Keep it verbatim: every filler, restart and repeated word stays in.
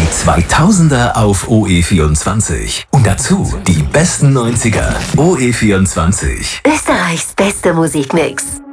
Die zweitausender auf O E vierundzwanzig. Und dazu die besten neunziger. O E vierundzwanzig. Österreichs beste Musikmix.